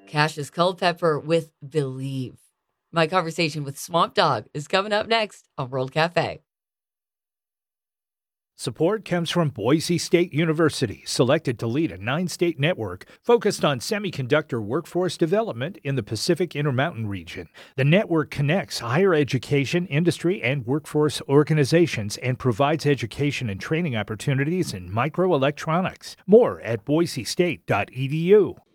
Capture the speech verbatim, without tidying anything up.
Cash's Culpepper with Believe. My conversation with Swamp Dogg is coming up next on World Cafe. Support comes from Boise State University, selected to lead a nine-state network focused on semiconductor workforce development in the Pacific Intermountain region. The network connects higher education, industry, and workforce organizations and provides education and training opportunities in microelectronics. More at boise state dot e d u.